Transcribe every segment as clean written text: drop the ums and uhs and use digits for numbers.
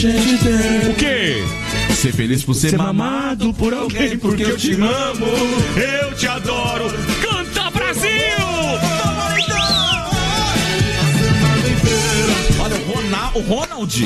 O quê? Ser feliz por ser mamado por alguém, porque eu te amo, eu te adoro. Canta, Brasil! Olha, o Ronald.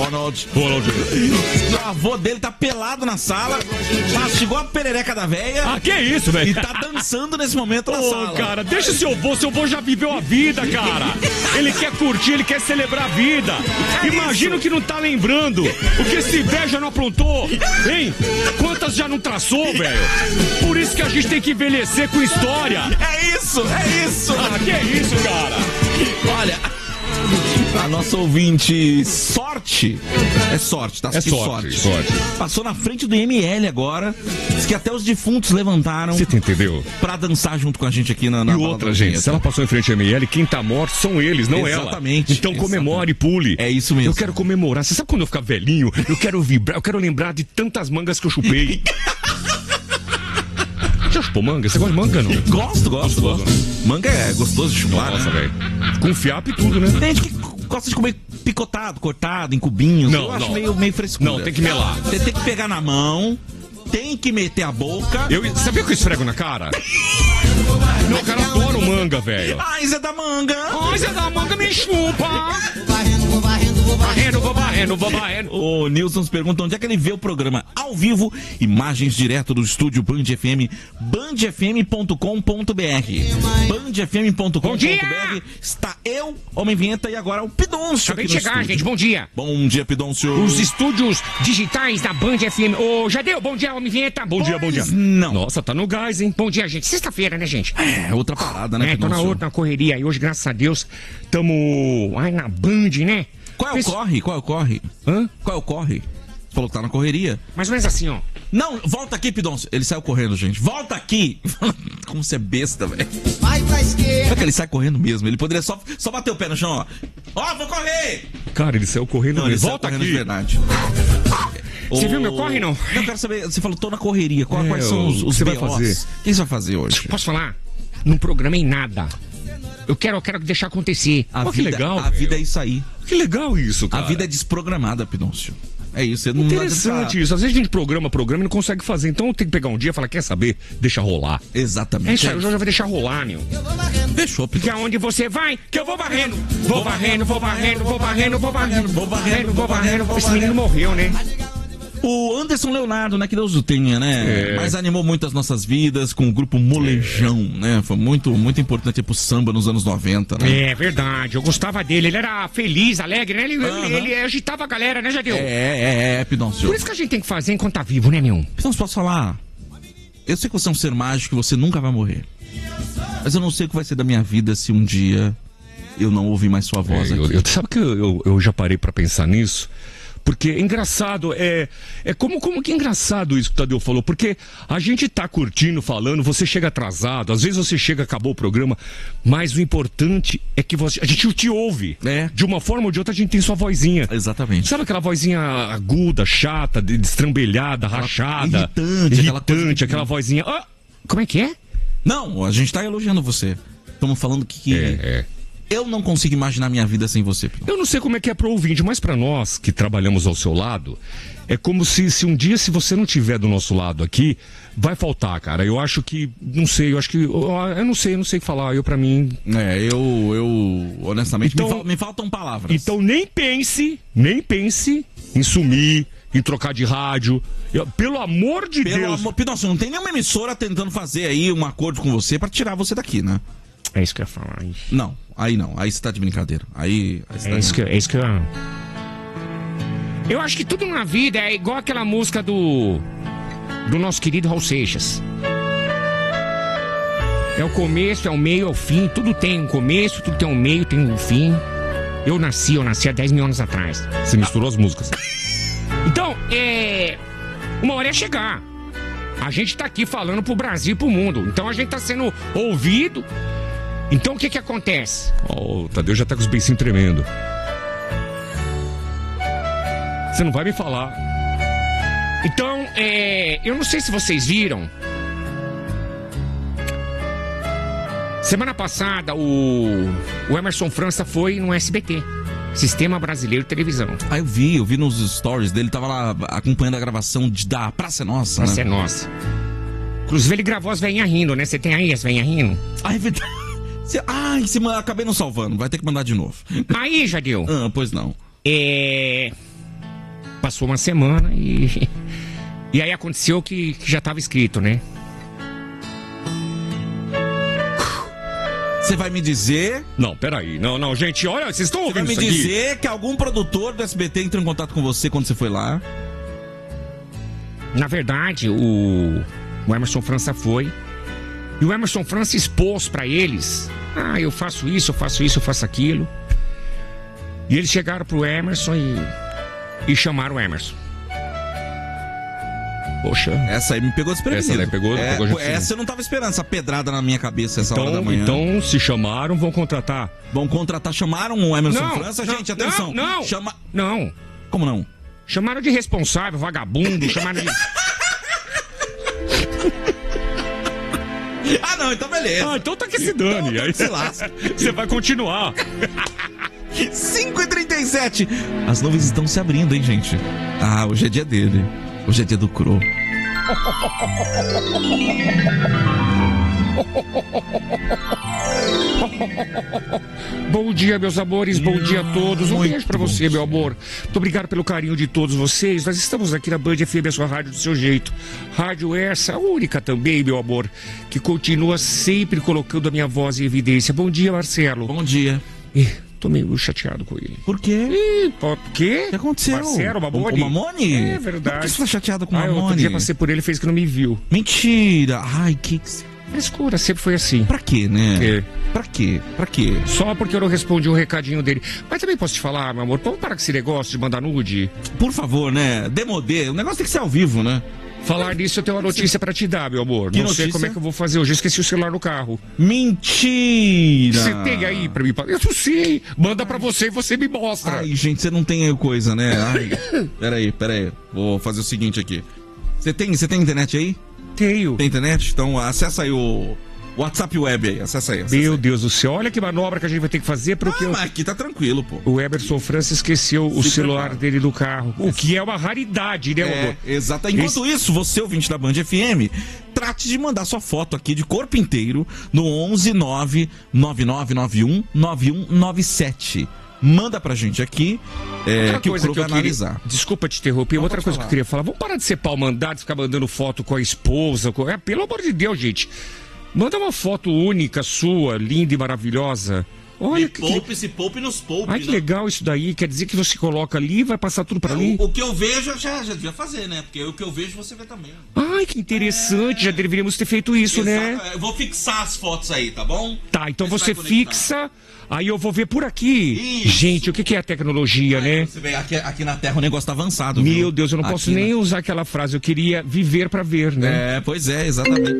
O avô dele tá pelado na sala, mastigou a perereca da véia. Ah, que isso, velho? E tá dançando nesse momento na sala. Cara, deixa seu avô já viveu a vida, cara. Ele quer curtir, ele quer celebrar a vida. Imagina o que não tá lembrando. O que esse velho já não aprontou, hein? Quantas já não traçou, velho? Por isso que a gente tem que envelhecer com história. É isso. Ah, que é isso, cara? Olha, a nossa ouvinte Sorte, tá? É sorte. Passou na frente do ML agora. Diz que até os defuntos levantaram. Você entendeu? Pra dançar junto com a gente aqui na E outra, gente, se ela passou em frente ao ML, quem tá morto são eles, não ela. Exatamente. Então comemore e pule. É isso mesmo. Eu quero comemorar. Você sabe quando eu ficar velhinho? Eu quero vibrar, eu quero lembrar de tantas mangas que eu chupei. Já chupou manga? Você gosta de manga, não? Gosto. Manga é gostoso de chupar, nossa, né? velho. Com fiapo e tudo, né? Tem gente que gosta de comer picotado, cortado, em cubinhos. Não, eu acho meio frescura. Não, tem que melar. Você tem que pegar na mão, tem que meter a boca. Sabia que eu esfrego na cara? Meu cara adora o manga, velho. Ai, Zé da Manga. Ai, Zé da Manga me chupa. Vou varrendo. O Nilson nos pergunta onde é que ele vê o programa ao vivo, imagens direto do estúdio Band FM, bandfm.com.br. Bandfm.com.br. Está eu, Homem Vinheta, e agora o Pidoncio. Acabei de chegar, gente. Bom dia. Bom dia, Pidoncio. Os estúdios digitais da Band FM. Ô, já deu? Bom dia, Homem Vinheta. Bom dia. Não. Nossa, tá no gás, hein? Bom dia, gente. Sexta-feira, né, gente? É, outra parada, né, tô na correria. E hoje, graças a Deus, tamo na Band, né? Qual é o corre? Hã? Qual é o corre? Você falou que tá na correria. Mais ou menos assim, ó. Não, volta aqui, Pidoncio. Ele saiu correndo, gente. Volta aqui. Como você é besta, velho. Vai pra esquerda. É que ele sai correndo mesmo. Ele poderia só bater o pé no chão, ó. Vou correr. Cara, ele saiu correndo mesmo. Ele volta correndo aqui. De verdade. Você viu meu corre, não? Não, quero saber. Você falou, tô na correria. Quais são os você vai BOs? fazer? O que você vai fazer hoje? Posso falar? Não programei nada. Eu quero deixar acontecer. Que legal, a vida é isso aí. Que legal isso, cara. A vida é desprogramada, Pidoncio. É isso. Você não interessante isso. Às vezes a gente programa e não consegue fazer. Então tem que pegar um dia e falar, quer saber? Deixa rolar. Exatamente. É isso aí, eu já vou deixar rolar, meu. Fechou, Pidoncio. Que aonde você vai, que eu vou varrendo. Vou varrendo. Esse menino morreu, né? O Anderson Leonardo, né? Que Deus o tenha, né? Mas animou muito as nossas vidas com o grupo Molejão, né? Foi muito importante pro samba nos anos 90, né? É verdade, eu gostava dele. Ele era feliz, alegre, né? Ele agitava a galera, né, Jadeu? Pidoncio. Por isso que a gente tem que fazer enquanto tá vivo, né, meu? Pidoncio, posso falar? Eu sei que você é um ser mágico e você nunca vai morrer. Mas eu não sei o que vai ser da minha vida se um dia eu não ouvir mais sua voz aqui. Sabe que eu já parei pra pensar nisso? Porque é engraçado, como que é engraçado isso que o Tadeu falou, porque a gente tá curtindo, falando, você chega atrasado, às vezes você chega, acabou o programa, mas o importante é que a gente te ouve. De uma forma ou de outra a gente tem sua vozinha. Exatamente. Sabe aquela vozinha aguda, chata, destrambelhada, rachada? Irritante, aquela vozinha... Como é que é? Não, a gente tá elogiando você. Estamos falando que... Eu não consigo imaginar minha vida sem você. Eu não sei como é que é pro ouvinte, mas pra nós que trabalhamos ao seu lado, é como se um dia, se você não tiver do nosso lado aqui, vai faltar, cara. Eu acho que, não sei, eu não sei o que falar. Pra mim... eu honestamente, me faltam palavras. Então nem pense em sumir, em trocar de rádio. Pelo amor de Deus. Nossa, não tem nenhuma emissora tentando fazer aí um acordo com você pra tirar você daqui, né? É isso que eu ia falar. Não. Aí você tá de brincadeira. Aí é isso que eu... Eu acho que tudo na vida é igual aquela música do nosso querido Raul Seixas. É o começo, é o meio, é o fim. Tudo tem um começo, tudo tem um meio, tem um fim. Eu nasci há 10 mil anos atrás. Você misturou as músicas. Então, uma hora ia chegar. A gente tá aqui falando pro Brasil e pro mundo. Então a gente tá sendo ouvido. Então o que acontece? O Tadeu já tá com os beicinhos tremendo. Você não vai me falar. Então, eu não sei se vocês viram. Semana passada, o Emerson França foi no SBT. Sistema Brasileiro de Televisão. Ah, eu vi nos stories dele, tava lá acompanhando a gravação da Praça é Nossa, Praça é né? Nossa. Inclusive ele gravou as veinhas rindo, né? Você tem aí as veinhas rindo? Ah, é verdade. Acabei não salvando, vai ter que mandar de novo. Aí, Jadeu. Pois não. Passou uma semana e aí aconteceu que já tava escrito, né? Você vai me dizer... Não, peraí. Não, gente, olha, vocês estão Você vai ouvindo me isso aqui? dizer que algum produtor do SBT entrou em contato com você quando você foi lá? Na verdade, o Emerson França foi. E o Emerson França expôs pra eles. Ah, eu faço isso, eu faço aquilo. E eles chegaram pro Emerson e chamaram o Emerson. Poxa. Essa aí me pegou desprevenido. Essa daí pegou essa eu não tava esperando, essa pedrada na minha cabeça essa hora da manhã. Então, se chamaram, vão contratar. Chamaram o Emerson Não, França? não, Gente, atenção. não. Não. Como não? Chamaram de responsável, vagabundo, chamaram de... Ah, não, então beleza. Ah, então tá que se dane. Então Aí se lasca. Você vai continuar. 5h37. As nuvens estão se abrindo, hein, gente? Ah, hoje é dia dele. Hoje é dia do Cro. Bom dia, meus amores, bom dia a todos. Um Muito beijo pra bom você, dia. meu amor. Muito obrigado pelo carinho de todos vocês. Nós estamos aqui na Band FM, a sua rádio do seu jeito. Rádio essa, a única também, meu amor, que continua sempre colocando a minha voz em evidência. Bom dia, Marcelo. Bom dia. Tô meio chateado com ele. Por quê? Por quê? O que aconteceu? Marcelo, Mamone? O Mamone? É verdade. Por que você tá chateado com o Eu outro Mamone? dia passei por ele e fez que não me viu. Mentira. Ai, que... Frescura, sempre foi assim. Pra quê, né? É. Pra quê? Pra quê? Só porque eu não respondi um recadinho dele. Mas também posso te falar, meu amor, vamos parar com esse negócio de mandar nude? Por favor, né? Demodê. O negócio tem que ser ao vivo, né? Falar nisso, eu tenho uma notícia pra te dar, meu amor. Que Não sei notícia? como é que eu vou fazer hoje. Eu esqueci o celular no carro. Mentira! Você tem aí pra mim? Eu não sei. Manda pra você e você me mostra. Ai, gente, você não tem coisa, né? Ai, peraí. Vou fazer o seguinte aqui. Você tem internet aí? Tenho. Tem internet? Então acessa aí o WhatsApp Web aí. Acessa aí. Meu Deus do céu. Olha que manobra que a gente vai ter que fazer porque Mas aqui tá tranquilo, pô. o Emerson França esqueceu o Se celular prepara. dele do carro. O que é uma raridade, né, amor? Exato. Enquanto isso, você, ouvinte da Band FM, trate de mandar sua foto aqui de corpo inteiro no 11 99991 9197. Manda pra gente aqui Outra que o coisa Cro que eu vai queria... analisar. Desculpa te interromper. Não, Outra pode coisa que falar. eu queria falar. Vamos parar de ser pau mandado, ficar mandando foto com a esposa. Pelo amor de Deus, gente. Manda uma foto única, sua, linda e maravilhosa. Olha Se poupe nos poupe. Ai, que legal isso daí. Quer dizer que você coloca ali e vai passar tudo pra ali? O que eu vejo eu já devia fazer, né? Porque o que eu vejo você vê também. Ai, que interessante. Já deveríamos ter feito isso, né? Exato. Eu vou fixar as fotos aí, tá bom? Tá, então Você você vai conectar. fixa, aí eu vou ver por aqui. Isso. Gente, o que é a tecnologia, né? Você vê, aqui na Terra o negócio tá avançado. Meu viu? Deus, eu não Aqui posso nem usar aquela frase. Eu queria viver pra ver, né? Pois é, exatamente.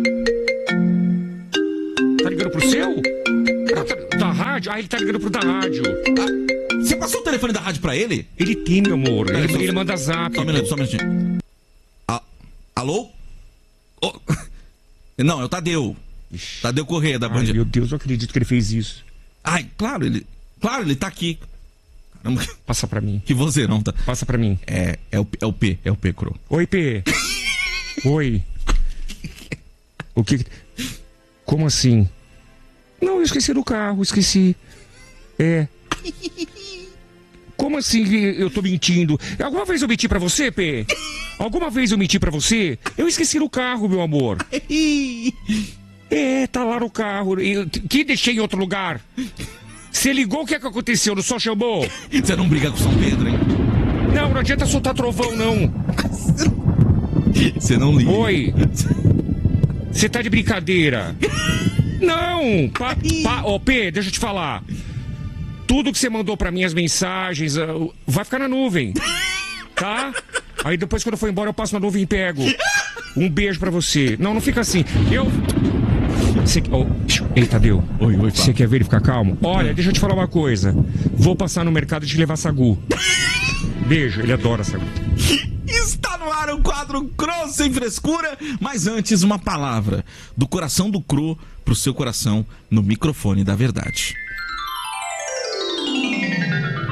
Tá ligando pro seu? Da rádio? Ah, ele tá ligando pro da rádio. Você passou o telefone da rádio pra ele? Ele tem, meu amor. Peraí, só- Ele manda zap. Só um minutinho. Alô? Ô, não, é o Tadeu. Tadeu Corrêa, da Band. Ai, meu Deus, eu acredito que ele fez isso. Ai, claro, ele tá aqui. Caramba, Passa pra mim. que vozeirão, tá? Passa pra mim. É o P, Cro. Oi, P. Oi. O que... Como assim? Não, eu esqueci do carro, esqueci. Como assim eu tô mentindo? Alguma vez eu menti pra você, P? Alguma vez eu menti pra você? Eu esqueci no carro, meu amor. Tá lá no carro. Que deixei em outro lugar? Você ligou, o que é que aconteceu? Não só chamou? Você não briga com São Pedro, hein? Não adianta soltar trovão, não. Você não liga. Oi. Você tá de brincadeira? Não! Ô, P, deixa eu te falar. Tudo que você mandou pra mim, as mensagens, vai ficar na nuvem. Tá? Aí depois, quando eu for embora, eu passo na nuvem e pego. Um beijo pra você. Não fica assim. Ei, Tadeu. Oi, Você quer ver ele ficar calmo? Olha, deixa eu te falar uma coisa. Vou passar no mercado e te levar sagu. Beijo, ele adora sagu. Está no ar o quadro Cro Sem Frescura, mas antes uma palavra do coração do Cro pro seu coração no microfone da verdade.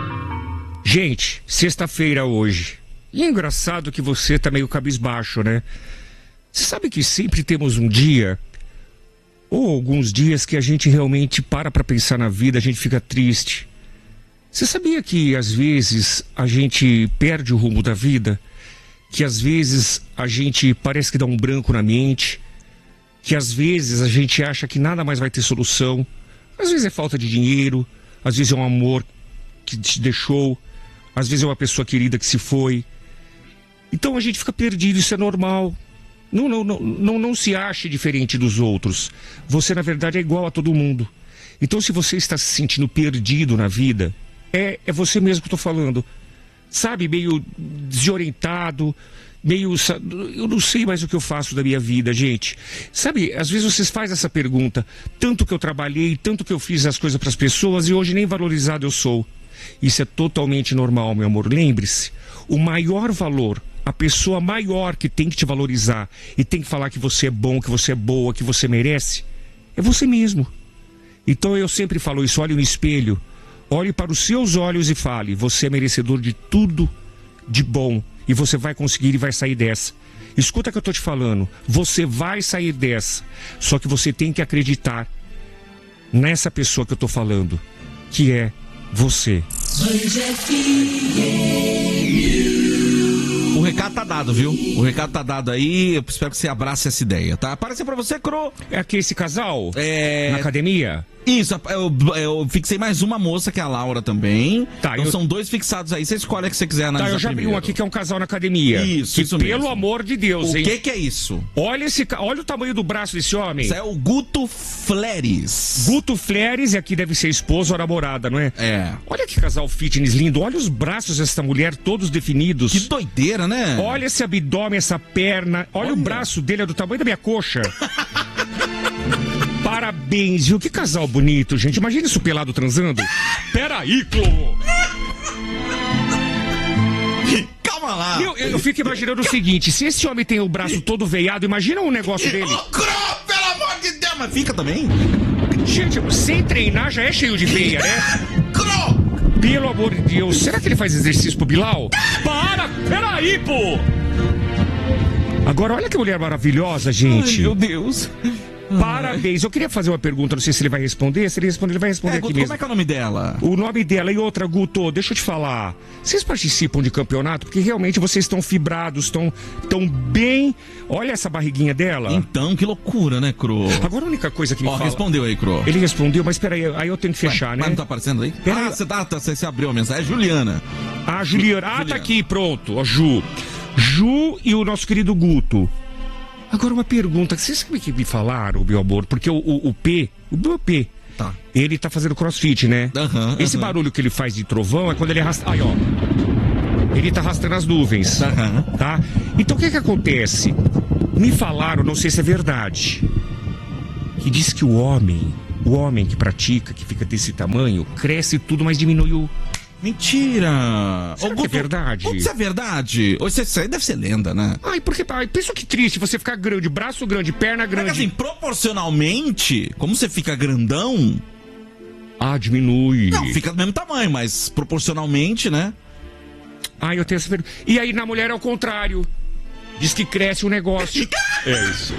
Gente, sexta-feira hoje. E é engraçado que você tá meio cabisbaixo, né? Você sabe que sempre temos um dia, ou alguns dias, que a gente realmente para pra pensar na vida, a gente fica triste. Você sabia que às vezes a gente perde o rumo da vida? Que às vezes a gente parece que dá um branco na mente? Que às vezes a gente acha que nada mais vai ter solução? Às vezes é falta de dinheiro, às vezes é um amor que te deixou, às vezes é uma pessoa querida que se foi. Então a gente fica perdido, isso é normal. Não se ache diferente dos outros. Você, na verdade, é igual a todo mundo. Então, se você está se sentindo perdido na vida, é você mesmo que eu estou falando. Sabe, meio desorientado, meio... Eu não sei mais o que eu faço da minha vida, gente. Sabe, às vezes vocês fazem essa pergunta. Tanto que eu trabalhei, tanto que eu fiz as coisas para as pessoas e hoje nem valorizado eu sou. Isso é totalmente normal, meu amor. Lembre-se, o maior valor, a pessoa maior que tem que te valorizar e tem que falar que você é bom, que você é boa, que você merece, é você mesmo. Então eu sempre falo isso, olhe no espelho, olhe para os seus olhos e fale, você é merecedor de tudo de bom e você vai conseguir e vai sair dessa. Escuta o que eu estou te falando, você vai sair dessa, só que você tem que acreditar nessa pessoa que eu estou falando, que é você. O recado tá dado, viu? O recado tá dado aí, eu espero que você abrace essa ideia, tá? Apareceu pra você, Cro. É aqui esse casal? Na academia? Isso, eu fixei mais uma moça, que é a Laura também. Tá, então são dois fixados aí, você escolhe a que você quiser analisar. Tá, eu já vi um aqui que é um casal na academia. Isso mesmo. Pelo amor de Deus, hein? O que é isso? Olha o tamanho do braço desse homem. Isso é o Guto Fleres. Guto Fleres, e aqui deve ser esposa ou namorada, não é? É. Olha que casal fitness lindo, olha os braços dessa mulher todos definidos. Que doideira, né? Olha esse abdômen, essa perna, olha o braço dele, é do tamanho da minha coxa. Parabéns, viu? Que casal bonito, gente. Imagina isso pelado transando. Peraí, Clô. Calma lá. Eu fico imaginando o seguinte, se esse homem tem o braço todo veiado, imagina um negócio dele. Ô, Cro, pelo amor de Deus, mas fica também? Gente, sem treinar já é cheio de veia, né? Cro! Pelo amor de Deus, será que ele faz exercício pro Bilal? Para! Peraí, pô! Agora, olha que mulher maravilhosa, gente. Ai, meu Deus. Parabéns. Eu queria fazer uma pergunta, não sei se ele vai responder. Se ele responder, ele vai responder aqui Guto, mesmo. como é que é o nome dela? O nome dela e outra, Guto, deixa eu te falar. Vocês participam de campeonato? Porque realmente vocês estão fibrados, estão bem... Olha essa barriguinha dela. Então, que loucura, né, Cro? Agora a única coisa que me fala... respondeu aí, Cro. Ele respondeu, mas peraí, aí eu tenho que fechar, né? Mas não tá aparecendo aí? Pera aí. Você abriu a mensagem. É Juliana. Ah, Juliana. Ah, tá aqui, pronto. Ó, Ju e o nosso querido Guto. Agora uma pergunta, vocês sabem que me falaram, meu amor? Porque o P, tá. Ele tá fazendo crossfit, né? Esse aham. barulho que ele faz de trovão é quando ele arrasta... Aí, ó. Ele tá arrastando as nuvens, tá? Então o que acontece? Me falaram, não sei se é verdade, que diz que o homem que pratica, que fica desse tamanho, cresce tudo, mas diminui o... Mentira! Será que é verdade? Isso é verdade? Ou isso aí deve ser lenda, né? Ai, porque... Ai, pensa que triste você ficar grande, braço grande, perna grande. Mas assim, proporcionalmente, como você fica grandão... Ah, diminui. Não, fica do mesmo tamanho, mas proporcionalmente, né? Ah, eu tenho essa pergunta. E aí na mulher é o contrário. Diz que cresce o negócio. É isso.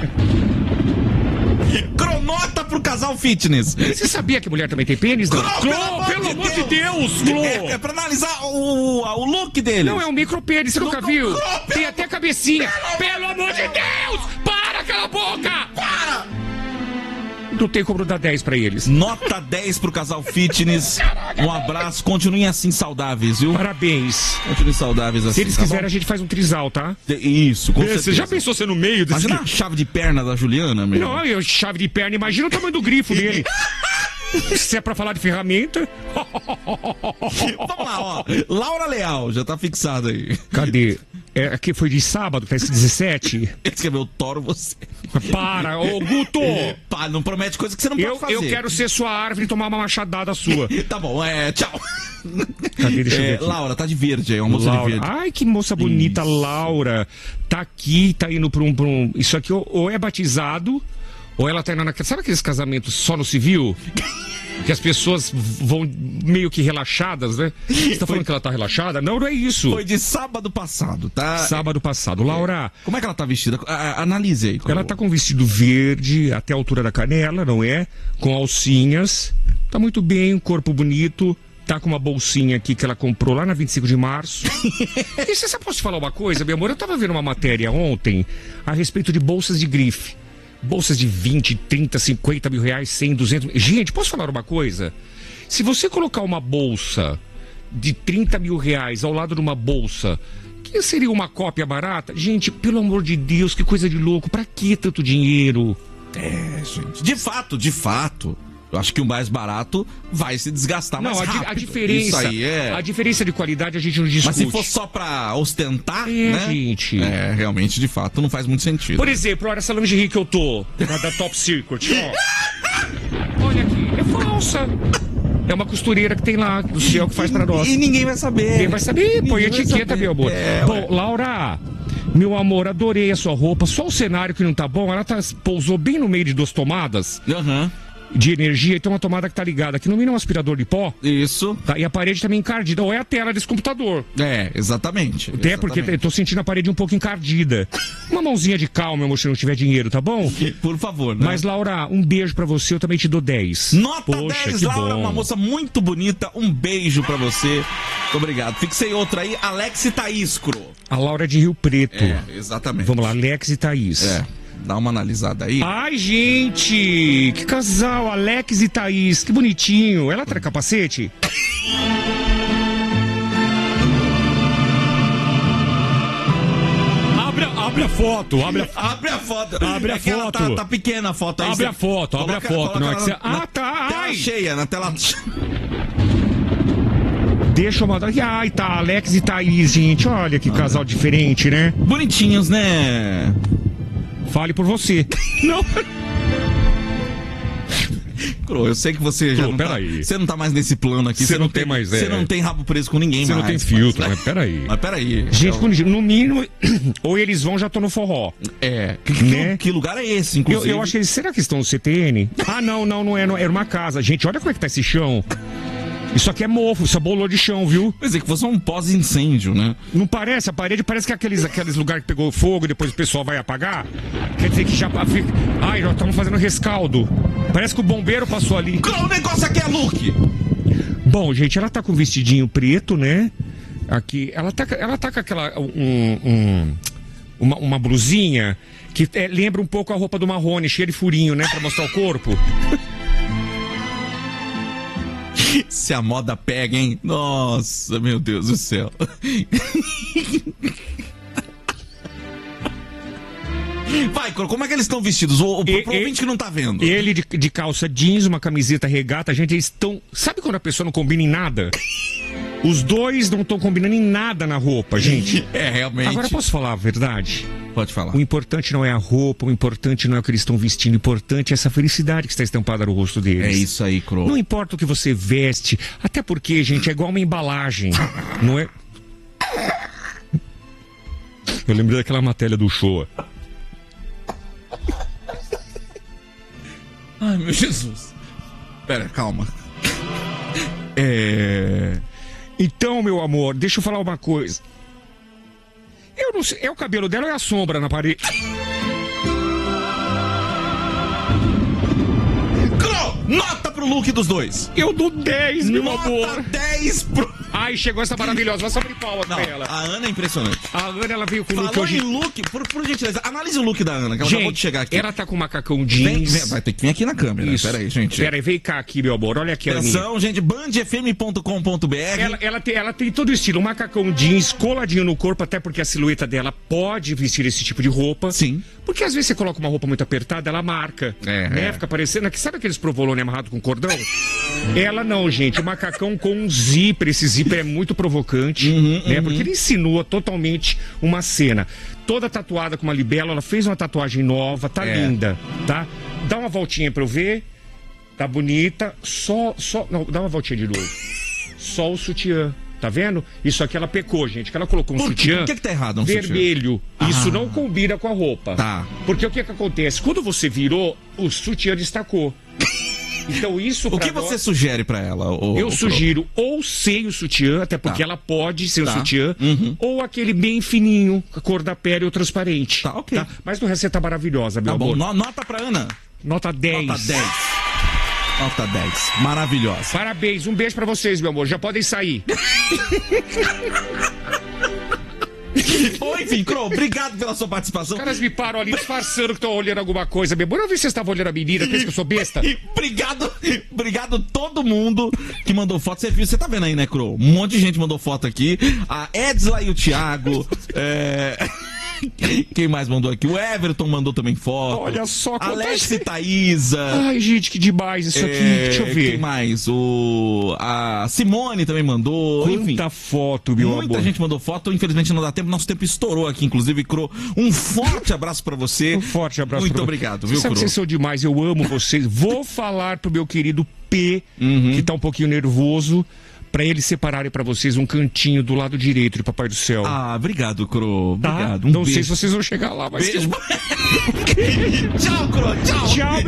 Cronota pro casal fitness. Você sabia que mulher também tem pênis? Não? Clô, Pelo amor de Deus, Clô! É pra analisar o look dele. Não, é um micropênis, você nunca viu? Tem até cabecinha. Pelo amor de Deus! Para, cala a boca! Para! Não tem como dar 10 pra eles. Nota 10 pro casal fitness. Um abraço. Continuem assim saudáveis, viu? Parabéns. Continuem saudáveis assim. Se eles quiserem, a gente faz um trisal, tá? Isso, com certeza. Você já pensou ser no meio desse... Imagina a chave de perna da Juliana, meu. Não, chave de perna. Imagina o tamanho do grifo dele. Se é pra falar de ferramenta... Vamos lá, ó. Laura Leal, já tá fixado aí. Cadê? Aqui foi de sábado, tá esse 17? Ele escreveu Toro você. Para, ô Guto! Pá, não promete coisa que você não pode fazer. Eu quero ser sua árvore e tomar uma machadada sua. Tá bom, tchau. Cadê? Deixa eu ver aqui. Laura, tá de verde aí, uma moça de verde. Ai, que moça bonita, isso. Laura. Tá aqui, tá indo pra um... Isso aqui ou é batizado, ou ela tá indo naquela... Sabe aqueles casamentos só no civil? Que as pessoas vão meio que relaxadas, né? Você tá falando que ela tá relaxada? Não, não é isso. Foi de sábado passado, tá? Sábado passado. Laura... Como é que ela tá vestida? Analise aí. Ela tá com um vestido verde até a altura da canela, não é? Com alcinhas. Tá muito bem, um corpo bonito. Tá com uma bolsinha aqui que ela comprou lá na 25 de março. E você posso te falar uma coisa, meu amor? Eu tava vendo uma matéria ontem a respeito de bolsas de grife. Bolsas de 20, 30, 50 mil reais, 100, 200... Gente, posso falar uma coisa? Se você colocar uma bolsa de 30 mil reais ao lado de uma bolsa que seria uma cópia barata, gente, pelo amor de Deus, que coisa de louco. Pra que tanto dinheiro? Gente. De fato. Eu acho que o mais barato vai se desgastar mais rápido. A diferença, isso aí a diferença de qualidade a gente não discute. Mas se for só pra ostentar, né? Gente. Realmente, de fato, não faz muito sentido. Por exemplo, olha essa lingerie que eu tô, da Top Secret, ó. Olha aqui, é falsa. É uma costureira que tem lá, do céu, que faz pra nós. E ninguém vai saber. Ninguém vai saber, põe etiqueta, meu amor. Bom, Laura, meu amor, adorei a sua roupa. Só o cenário que não tá bom, ela pousou bem no meio de 2 tomadas. De energia, e tem uma tomada que tá ligada aqui no mínimo, um aspirador de pó. Isso. Tá, e a parede também encardida. Ou é a tela desse computador. Exatamente. Até porque eu tô sentindo a parede um pouco encardida. Uma mãozinha de calma, meu amor, se não tiver dinheiro, tá bom? Por favor, né? Mas, Laura, um beijo pra você, eu também te dou 10. Nota 10, Laura, uma moça muito bonita. Um beijo pra você. Muito obrigado. Fixei outra aí, Alex e Thaís, Cro. A Laura é de Rio Preto. Exatamente. Vamos lá, Alex e Thaís. Dá uma analisada aí. Ai, gente! Que casal, Alex e Thaís. Que bonitinho. Ela traz capacete? Abre a foto. Abre a foto. Abre a foto. Tá pequena a foto aí. Abre a foto. Não é que você... tá. Tela cheia, na tela... Deixa eu mandar. Ai, tá. Alex e Thaís, gente. Olha que casal diferente, né? Bonitinhos, né? Fale por você. Não. Eu sei que você já você não tá mais nesse plano aqui. Você não tem mais. Você não tem rabo preso com ninguém mais. Você não tem filtro, mas peraí. Mas peraí. Gente, no mínimo, ou eles vão, já tô no forró. Que lugar é esse, inclusive? Eu acho que eles... Será que estão no CTN? Não é. Era uma casa. Gente, olha como é que tá esse chão. Isso aqui é mofo, isso é bolor de chão, viu? Quer dizer que fosse um pós-incêndio, né? Não parece? A parede parece que é aqueles lugares que pegou fogo e depois o pessoal vai apagar. Quer dizer que já fica... Ai, já estamos fazendo rescaldo. Parece que o bombeiro passou ali. O negócio aqui é look! Bom, gente, ela tá com um vestidinho preto, né? Aqui, ela tá com aquela... uma blusinha que lembra um pouco a roupa do Marrone, cheia de furinho, né? Pra mostrar o corpo. Se a moda pega, hein? Nossa, meu Deus do céu. Vai, como é que eles estão vestidos? O ouvinte que não tá vendo. Ele de calça jeans, uma camiseta regata, gente, eles estão... Sabe quando a pessoa não combina em nada? Os dois não estão combinando em nada na roupa, gente. Realmente. Agora, posso falar a verdade? Pode falar. O importante não é a roupa, o importante não é o que eles estão vestindo, o importante é essa felicidade que está estampada no rosto deles. É isso aí, Cro. Não importa o que você veste, até porque, gente, é igual uma embalagem, não é? Eu lembrei daquela matéria do show. Ai, meu Jesus. Pera, calma. Então, meu amor, deixa eu falar uma coisa. Eu não sei, é o cabelo dela ou é a sombra na parede? Nota pro look dos dois. Eu dou 10, meu amor. Nota 10 pro... Ai, chegou essa maravilhosa. Vai sobre palmas pra ela. A Ana é impressionante. A Ana, ela veio com o look hoje. hoje. Look, por gentileza, analise o look da Ana, que ela acabou de chegar aqui. Ela tá com macacão jeans. Vai ter que vir aqui na câmera. Isso. Pera aí, gente. Pera aí, vem cá aqui, meu amor. Olha aqui, atenção, gente, bandfm.com.br. Ela tem todo o estilo. Um macacão jeans, coladinho no corpo, até porque a silhueta dela pode vestir esse tipo de roupa. Sim. Porque às vezes você coloca uma roupa muito apertada, ela marca. Né? Fica parecendo... Sabe aqueles provolone amarrado com cordão? Ela não, gente. O macacão com um zíper. Esse zíper é muito provocante, né? Porque ele insinua totalmente uma cena. Toda tatuada com uma libélula. Ela fez uma tatuagem nova. Tá linda, tá? Dá uma voltinha pra eu ver. Tá bonita. Não, dá uma voltinha de novo. Só o sutiã. Tá vendo? Isso aqui ela pecou, gente. Que ela colocou um sutiã. Por que tá errado vermelho. Isso não combina com a roupa. Tá. Porque o que acontece? Quando você virou, o sutiã destacou. Então isso O pra que nós- você sugere pra ela? Eu sugiro ou sem o sutiã, até porque Tá. ela pode sem Tá. o sutiã, Uhum. ou aquele bem fininho, a cor da pele ou transparente. Tá, ok. Mas no resto você tá maravilhosa, meu Tá bom, amor. nota pra Ana. Nota 10. Nota 10. Nota 10. Maravilhosa. Parabéns, um beijo pra vocês, meu amor. Já podem sair. Bom, enfim, Cro, obrigado pela sua participação. Os caras me param ali disfarçando que estão olhando alguma coisa, meu amor. Eu vi se vocês estavam olhando a menina, pensa que eu sou besta. E obrigado todo mundo que mandou foto. Você tá vendo aí, né, Cro? Um monte de gente mandou foto aqui. A Edsla e o Thiago. Quem mais mandou aqui? O Everton mandou também foto. Olha só quanta Alex e gente. Thaísa. Ai, gente, que demais isso aqui. Deixa eu Quem ver. mais? A Simone também mandou. Enfim. Quanta foto, meu Muita amor. gente mandou foto, infelizmente não dá tempo, nosso tempo estourou aqui, inclusive, Cro. Um forte abraço pra você. Um forte abraço Muito pra você. obrigado, Você viu, sabe Cro? que vocês são demais, eu amo vocês. Vou falar pro meu querido P, Uhum. que tá um pouquinho nervoso, pra eles separarem pra vocês um cantinho do lado direito de Papai do Céu. Ah, obrigado, Cro. Tá? Obrigado. Não beijo. sei se vocês vão chegar lá, mas... Beijo. Tchau, Cro. Tchau. Tchau,